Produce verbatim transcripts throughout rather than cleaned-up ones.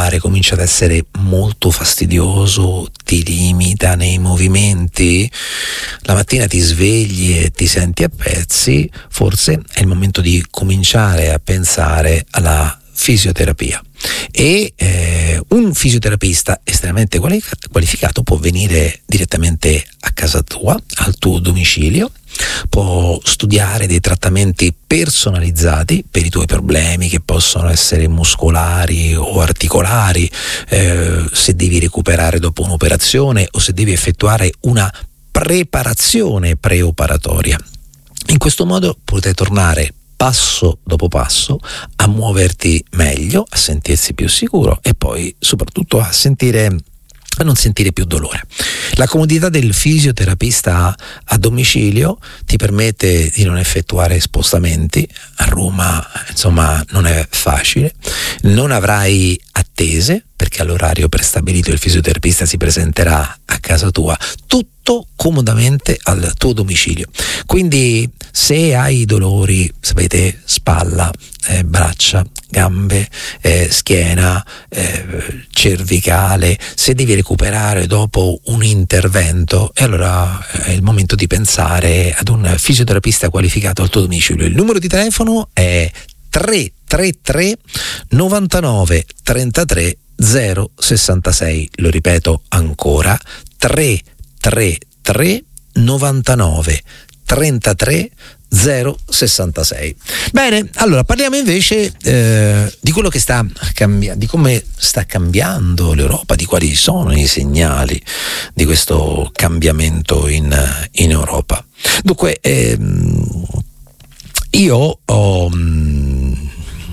particolare comincia ad essere molto fastidioso, ti limita nei movimenti, la mattina ti svegli e ti senti a pezzi, forse è il momento di cominciare a pensare alla fisioterapia. E eh, un fisioterapista estremamente qualificato può venire direttamente a casa tua, al tuo domicilio, può studiare dei trattamenti personalizzati per i tuoi problemi, che possono essere muscolari o articolari, eh, se devi recuperare dopo un'operazione o se devi effettuare una preparazione preoperatoria. In questo modo potrai tornare passo dopo passo a muoverti meglio, a sentirsi più sicuro e poi soprattutto a sentire a non sentire più dolore. La comodità del fisioterapista a domicilio ti permette di non effettuare spostamenti. A Roma, insomma, non è facile. Non avrai attese, perché all'orario prestabilito il fisioterapista si presenterà a casa tua, tutto comodamente al tuo domicilio. Quindi se hai dolori, sapete, spalla, eh, braccia, gambe, eh, schiena, eh, cervicale, se devi recuperare dopo un intervento, e allora è il momento di pensare ad un fisioterapista qualificato al tuo domicilio. Il numero di telefono è tre tre tre novantanove trentatré zero sessantasei, lo ripeto ancora, tre tre tre novantanove trentatré zero sessantasei. Bene, allora parliamo invece eh, di quello che sta cambiando, di come sta cambiando l'Europa, di quali sono i segnali di questo cambiamento in, in Europa. Dunque, ehm, io ho mh,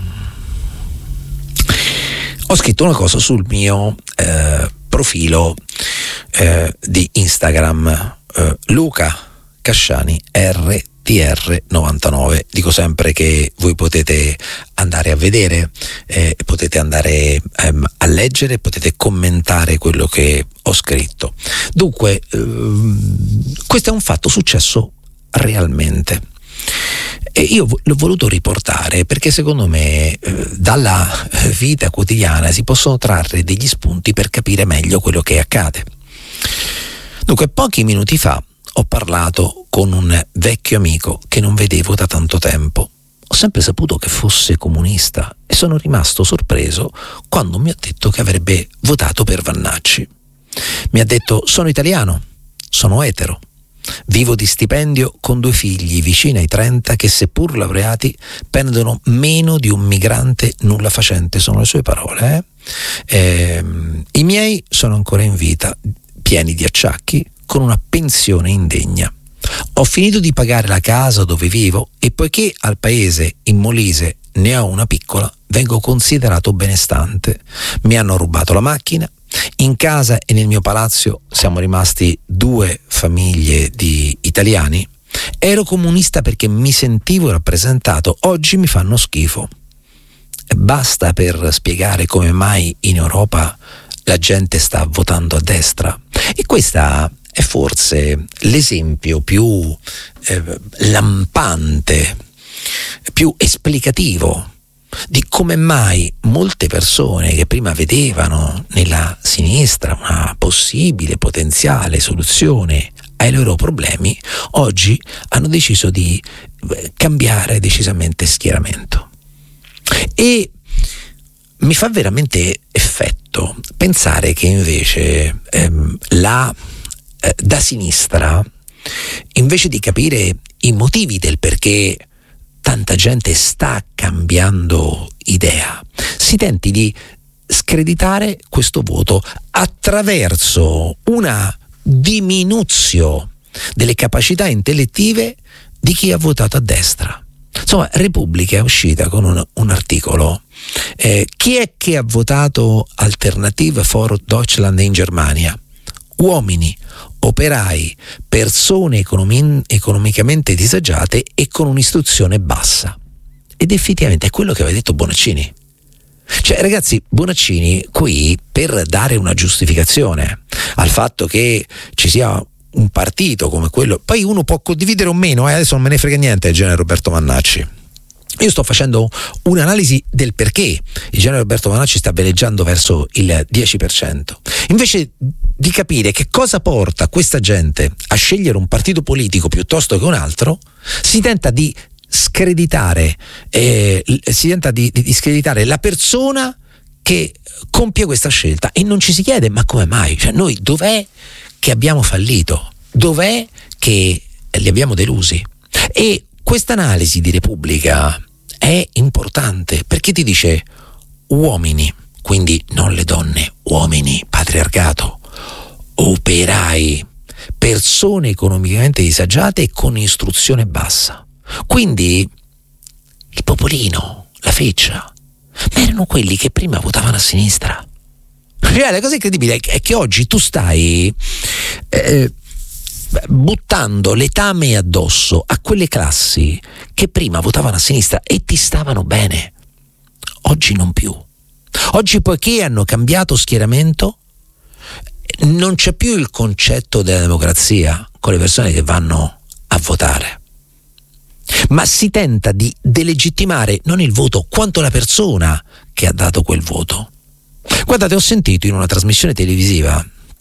ho scritto una cosa sul mio eh, profilo eh, di Instagram, eh, Luca Casciani R T R novantanove. Dico sempre che voi potete andare a vedere, eh, potete andare ehm, a leggere, potete commentare quello che ho scritto. Dunque, ehm, questo è un fatto successo realmente. E io l'ho voluto riportare perché secondo me eh, dalla vita quotidiana si possono trarre degli spunti per capire meglio quello che accade. Dunque, pochi minuti fa ho parlato con un vecchio amico che non vedevo da tanto tempo. Ho sempre saputo che fosse comunista e sono rimasto sorpreso quando mi ha detto che avrebbe votato per Vannacci. Mi ha detto: sono italiano, sono etero, vivo di stipendio con due figli vicini ai trenta che, seppur laureati, prendono meno di un migrante nulla facente. Sono le sue parole. Eh? Eh, I miei sono ancora in vita, pieni di acciacchi, con una pensione indegna. Ho finito di pagare la casa dove vivo e poiché al paese, in Molise, ne ho una piccola, vengo considerato benestante. Mi hanno rubato la macchina. In casa e nel mio palazzo siamo rimasti due famiglie di italiani. Ero comunista perché mi sentivo rappresentato. Oggi mi fanno schifo. Basta per spiegare come mai in Europa la gente sta votando a destra. E questa è forse l'esempio più eh, lampante, più esplicativo di come mai molte persone che prima vedevano nella sinistra una possibile, potenziale soluzione ai loro problemi, oggi hanno deciso di cambiare decisamente schieramento. E mi fa veramente effetto pensare che invece ehm, la eh, da sinistra, invece di capire i motivi del perché tanta gente sta cambiando idea, si tenti di screditare questo voto attraverso una diminuzione delle capacità intellettive di chi ha votato a destra. Insomma, Repubblica è uscita con un, un articolo. Eh, chi è che ha votato Alternative for Deutschland in Germania? Uomini, operai, persone economi- economicamente disagiate e con un'istruzione bassa. Ed effettivamente è quello che aveva detto Bonaccini. Cioè, ragazzi, Bonaccini qui, per dare una giustificazione al fatto che ci sia un partito come quello, poi uno può condividere o meno, eh, adesso non me ne frega niente del genere Roberto Vannacci, Io sto facendo un'analisi del perché il generale Roberto Manacci sta veleggiando verso il dieci per cento. Invece di capire che cosa porta questa gente a scegliere un partito politico piuttosto che un altro, si tenta di screditare, eh, si tenta di, di screditare la persona che compie questa scelta, e non ci si chiede ma come mai? Cioè, noi dov'è che abbiamo fallito? Dov'è che li abbiamo delusi? E questa analisi di Repubblica è importante perché ti dice uomini, quindi non le donne, uomini, patriarcato, operai, persone economicamente disagiate e con istruzione bassa. Quindi il popolino, la feccia, ma erano quelli che prima votavano a sinistra. Cioè, la cosa incredibile è che oggi tu stai eh, buttando letame addosso a quelle classi che prima votavano a sinistra e ti stavano bene. Oggi non più. Oggi, poiché hanno cambiato schieramento, non c'è più il concetto della democrazia con le persone che vanno a votare, ma si tenta di delegittimare non il voto quanto la persona che ha dato quel voto. Guardate, ho sentito in una trasmissione televisiva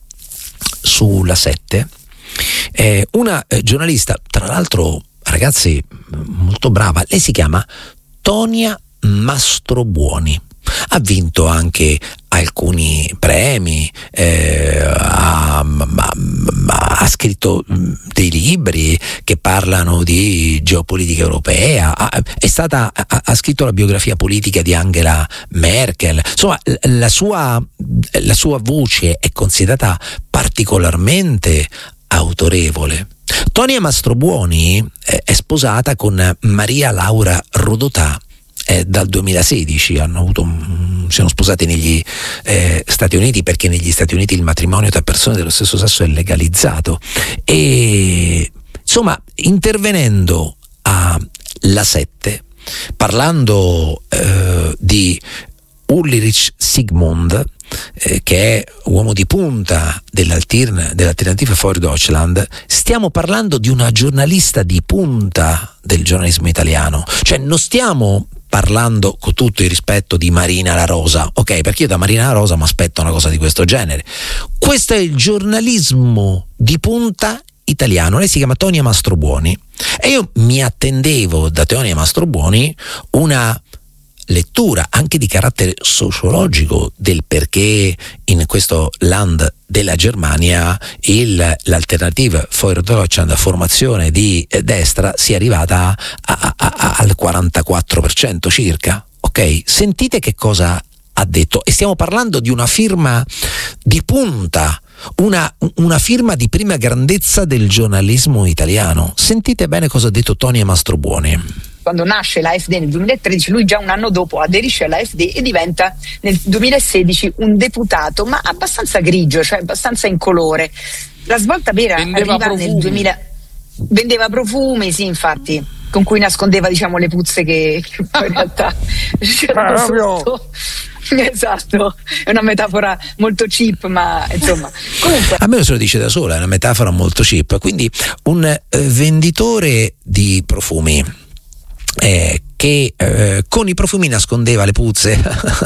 sulla sette Eh, una eh, giornalista, tra l'altro ragazzi molto brava, lei si chiama Tonia Mastrobuoni, ha vinto anche alcuni premi, eh, ha, ha, ha scritto dei libri che parlano di geopolitica europea, ha, è stata, ha, ha scritto la biografia politica di Angela Merkel. Insomma, la sua, la sua voce è considerata particolarmente autorevole. Tonia Mastrobuoni eh, è sposata con Maria Laura Rodotà eh, dal duemilasedici, hanno avuto, um, si sono sposati negli eh, Stati Uniti, perché negli Stati Uniti il matrimonio tra persone dello stesso sesso è legalizzato, e insomma, intervenendo a La sette, parlando eh, di Ulrich Sigmund, eh, che è uomo di punta dell'Alternative für Deutschland, stiamo parlando di una giornalista di punta del giornalismo italiano. Cioè, non stiamo parlando, con tutto il rispetto, di Marina La Rosa, ok? Perché io da Marina La Rosa mi aspetto una cosa di questo genere. Questo è il giornalismo di punta italiano. Lei si chiama Tonia Mastrobuoni e io mi attendevo da Tonia Mastrobuoni una lettura anche di carattere sociologico del perché in questo land della Germania il, l'Alternative für Deutschland, la formazione di destra, sia arrivata a, a, a, al quarantaquattro per cento circa. Ok, sentite che cosa ha detto, e stiamo parlando di una firma di punta, una, una firma di prima grandezza del giornalismo italiano. Sentite bene cosa ha detto Tonia Mastrobuoni. Quando nasce l'A F D nel duemilatredici, lui già un anno dopo aderisce all'A F D e diventa nel duemilasedici un deputato, ma abbastanza grigio, cioè abbastanza incolore. La svolta vera Vendeva arriva profumi. nel duemila. Vendeva profumi, sì, infatti, con cui nascondeva, diciamo, le puzze che, che poi in realtà c'erano sotto. Esatto, è una metafora molto cheap, ma insomma, comunque. A me se lo dice da sola, è una metafora molto cheap. Quindi un eh, venditore di profumi Eh, che eh, con i profumi nascondeva le puzze.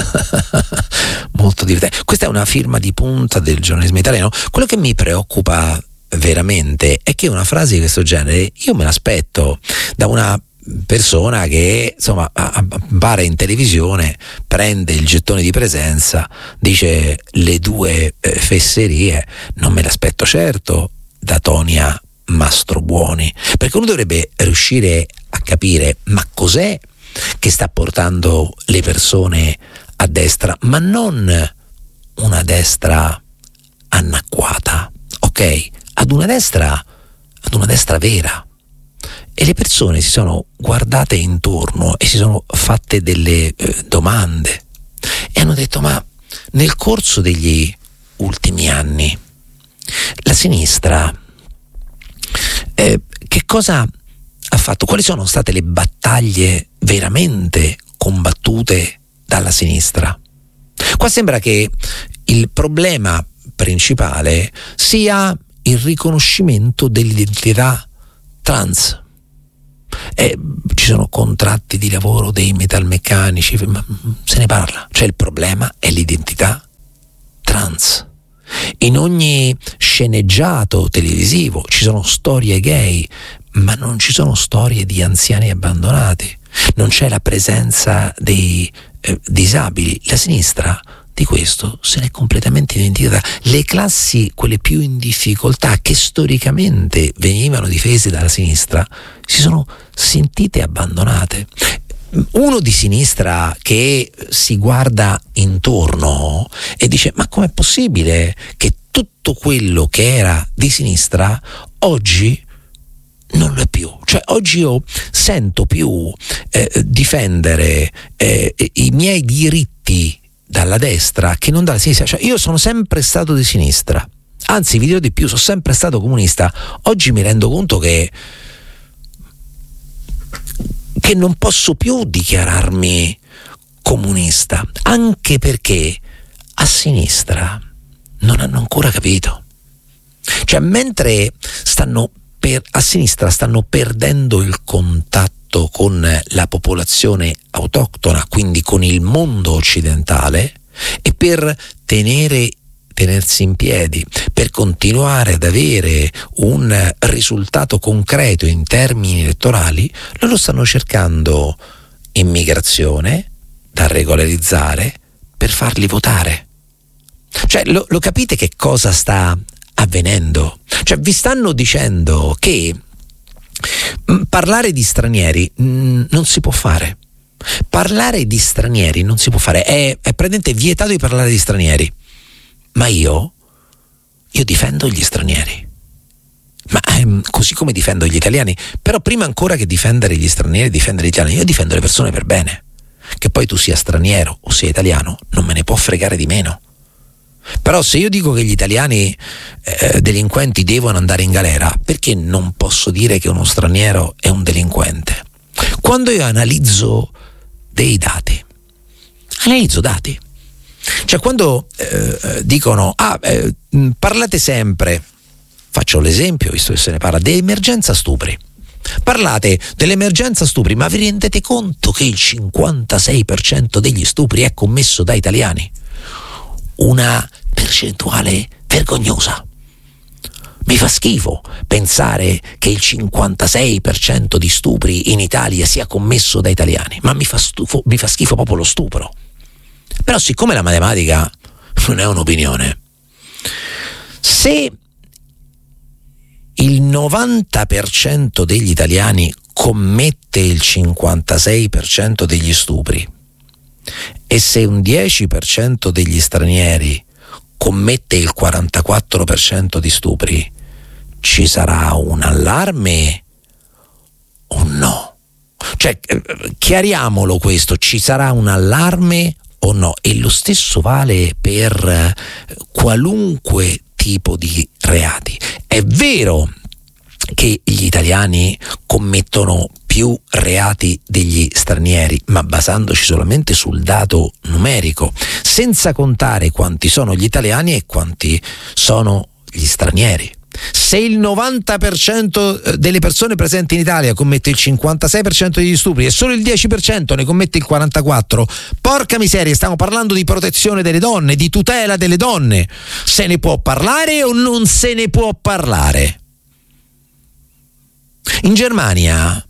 Molto divertente. Questa è una firma di punta del giornalismo italiano. Quello che mi preoccupa veramente è che una frase di questo genere io me l'aspetto da una persona che insomma appare in televisione, prende il gettone di presenza, dice le due eh, fesserie. Non me l'aspetto certo da Tonia Mastrobuoni, perché uno dovrebbe riuscire a capire ma cos'è che sta portando le persone a destra, ma non una destra annacquata, ok? Ad una destra, ad una destra vera. E le persone si sono guardate intorno e si sono fatte delle eh, domande e hanno detto: ma nel corso degli ultimi anni la sinistra eh, che cosa ha fatto? Quali sono state le battaglie veramente combattute dalla sinistra? Qua sembra che il problema principale sia il riconoscimento dell'identità trans. Eh, ci sono contratti di lavoro dei metalmeccanici, ma se ne parla. Cioè il problema è l'identità trans. In ogni sceneggiato televisivo ci sono storie gay, ma non ci sono storie di anziani abbandonati, non c'è la presenza dei eh, disabili. La sinistra di questo se n'è completamente dimenticata. Le classi, quelle più in difficoltà, che storicamente venivano difese dalla sinistra, si sono sentite abbandonate. Uno di sinistra che si guarda intorno e dice: ma com'è possibile che tutto quello che era di sinistra oggi non lo è più? Cioè oggi io sento più eh, difendere eh, i miei diritti dalla destra che non dalla sinistra. Cioè io sono sempre stato di sinistra, anzi vi dirò di più, sono sempre stato comunista. Oggi mi rendo conto che che non posso più dichiararmi comunista, anche perché a sinistra non hanno ancora capito. Cioè mentre stanno per, a sinistra stanno perdendo il contatto con la popolazione autoctona, quindi con il mondo occidentale, e per tenere tenersi in piedi, per continuare ad avere un risultato concreto in termini elettorali, loro stanno cercando immigrazione da regolarizzare per farli votare. Cioè lo, lo capite che cosa sta avvenendo? Cioè vi stanno dicendo che mh, parlare di stranieri mh, non si può fare. Parlare di stranieri non si può fare, è, è praticamente vietato di parlare di stranieri. Ma io, io difendo gli stranieri, ma ehm, così come difendo gli italiani. Però prima ancora che difendere gli stranieri, difendere gli italiani, io difendo le persone per bene. Che poi tu sia straniero o sia italiano non me ne può fregare di meno. Però se io dico che gli italiani eh, delinquenti devono andare in galera, perché non posso dire che uno straniero è un delinquente? Quando io analizzo dei dati, analizzo dati. Cioè quando eh, dicono ah eh, parlate sempre, faccio l'esempio visto che se ne parla, dell'emergenza stupri, parlate dell'emergenza stupri, ma vi rendete conto che il cinquantasei per cento degli stupri è commesso da italiani? Una percentuale vergognosa. Mi fa schifo pensare che il cinquantasei per cento di stupri in Italia sia commesso da italiani, ma mi fa, stufo, mi fa schifo proprio lo stupro. Però siccome la matematica non è un'opinione, se il novanta per cento degli italiani commette il cinquantasei per cento degli stupri e se un dieci per cento degli stranieri commette il quarantaquattro per cento di stupri, ci sarà un allarme o no? Cioè, chiariamolo questo, ci sarà un allarme o no? E lo stesso vale per qualunque tipo di reati. È vero che gli italiani commettono più reati degli stranieri, ma basandoci solamente sul dato numerico, senza contare quanti sono gli italiani e quanti sono gli stranieri. Se il novanta per cento delle persone presenti in Italia commette il cinquantasei per cento degli stupri e solo il dieci per cento ne commette il quarantaquattro per cento, porca miseria, stiamo parlando di protezione delle donne, di tutela delle donne. Se ne può parlare o non se ne può parlare? In Germania,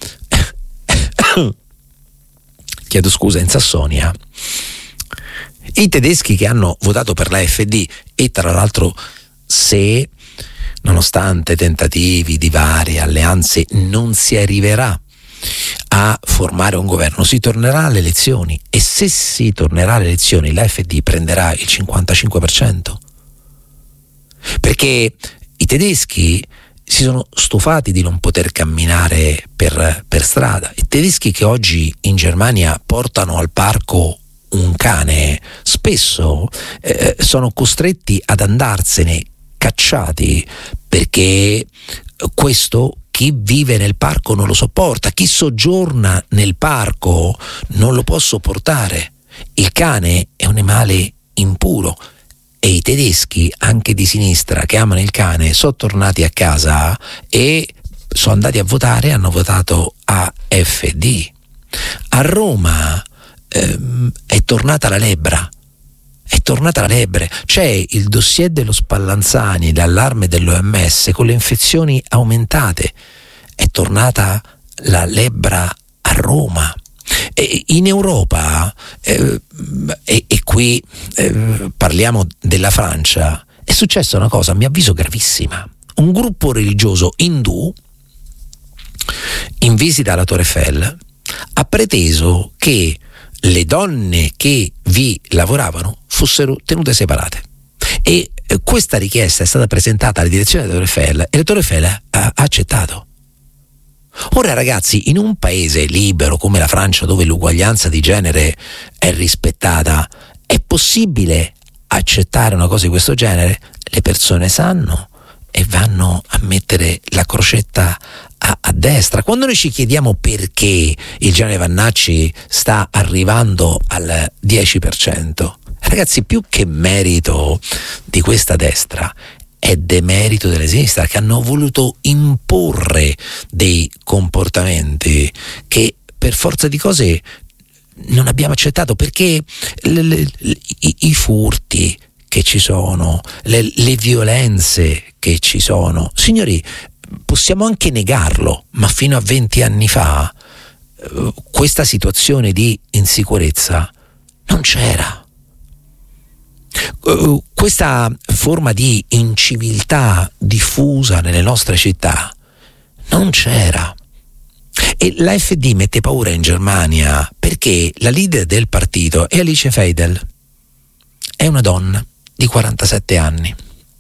chiedo scusa, in Sassonia, i tedeschi che hanno votato per l'A F D, e tra l'altro se nonostante tentativi di varie alleanze non si arriverà a formare un governo, si tornerà alle elezioni, e se si tornerà alle elezioni l'A F D prenderà il cinquantacinque per cento, perché i tedeschi si sono stufati di non poter camminare per, per strada. I tedeschi che oggi in Germania portano al parco un cane spesso eh, sono costretti ad andarsene cacciati, perché questo chi vive nel parco non lo sopporta, chi soggiorna nel parco non lo può sopportare. Il cane è un animale impuro e i tedeschi, anche di sinistra, che amano il cane, sono tornati a casa e sono andati a votare, hanno votato A F D. A Roma ehm, è tornata la lebbra. È tornata la lebbra. C'è il dossier dello Spallanzani, l'allarme dell'O M S con le infezioni aumentate. È tornata la lebbra a Roma. E in Europa, eh, e, e qui eh, parliamo della Francia, è successa una cosa, a mio avviso, gravissima. Un gruppo religioso indù, in visita alla Torre Eiffel, ha preteso che le donne che vi lavoravano fossero tenute separate. E eh, questa richiesta è stata presentata alla direzione della Torre Eiffel e la Torre Eiffel ha, ha accettato. Ora ragazzi, in un paese libero come la Francia, dove l'uguaglianza di genere è rispettata, è possibile accettare una cosa di questo genere? Le persone sanno e vanno a mettere la crocetta a, a destra. Quando noi ci chiediamo perché il genere Vannacci sta arrivando al dieci per cento, ragazzi, più che merito di questa destra è demerito delle sinistre, che hanno voluto imporre dei comportamenti che per forza di cose non abbiamo accettato, perché le, le, i, i furti che ci sono, le, le violenze che ci sono, signori, possiamo anche negarlo, ma fino a venti anni fa eh, questa situazione di insicurezza non c'era. Uh, questa forma di inciviltà diffusa nelle nostre città non c'era. E l'A F D mette paura in Germania perché la leader del partito è Alice Weidel, è una donna di quarantasette anni,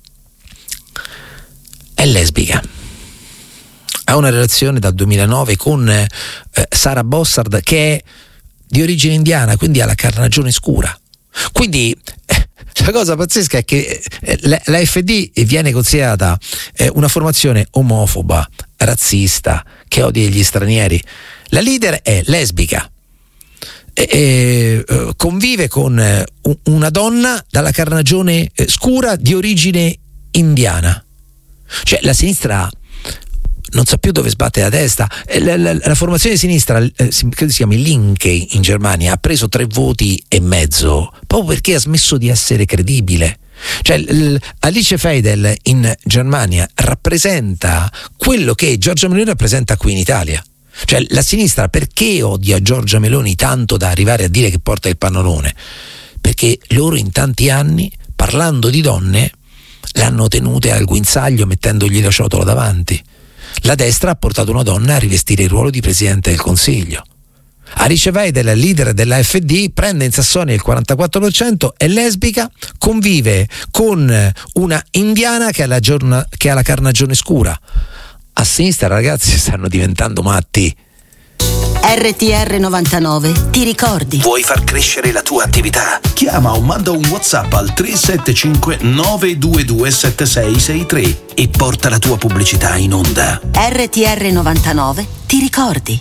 è lesbica, ha una relazione dal duemilanove con eh, Sarah Bossard, che è di origine indiana, quindi ha la carnagione scura. Quindi eh, la cosa pazzesca è che eh, l'A F D viene considerata eh, una formazione omofoba, razzista, che odia gli stranieri. La leader è lesbica e, e eh, convive con eh, una donna dalla carnagione eh, scura di origine indiana. Cioè la sinistra non sa più dove sbatte la testa. La, la, la formazione di sinistra, eh, credo si chiami Linke in Germania, ha preso tre voti e mezzo proprio perché ha smesso di essere credibile. Cioè l, Alice Weidel in Germania rappresenta quello che Giorgia Meloni rappresenta qui in Italia. Cioè la sinistra perché odia Giorgia Meloni tanto da arrivare a dire che porta il pannolone? Perché loro in tanti anni, parlando di donne, l'hanno tenute al guinzaglio mettendogli la ciotola davanti. La destra ha portato una donna a rivestire il ruolo di Presidente del Consiglio. Alice Weidel, leader della F D, prende in Sassonia il quarantaquattro per cento, è lesbica, convive con una indiana che ha la, giorna, che ha la carnagione scura. A sinistra, ragazzi, stanno diventando matti. R T R novantanove, ti ricordi? Vuoi far crescere la tua attività? Chiama o manda un WhatsApp al tre sette cinque nove due due sette sei sei tre e porta la tua pubblicità in onda. R T R novantanove, ti ricordi?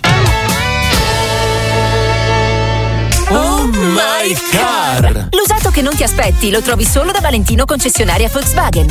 Oh my car! L'usato che non ti aspetti lo trovi solo da Valentino concessionaria Volkswagen.